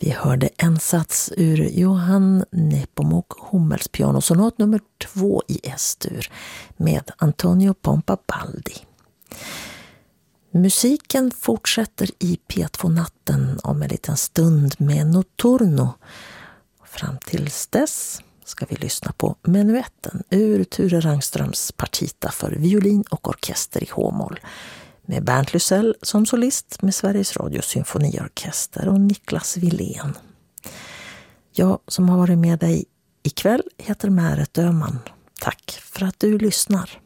Vi hörde en sats ur Johann Nepomuk Hummels pianosonat nummer 2 i S-dur med Antonio Pompabaldi. Musiken fortsätter i P2-natten om en liten stund med Notturno. Fram tills dess ska vi lyssna på menuetten ur Ture Rangströms partita för violin och orkester i H-moll med Bernt Lysell som solist med Sveriges Radio Symfoniorkester och Niklas Wilén. Jag som har varit med dig ikväll heter Märet Öhman. Tack för att du lyssnar.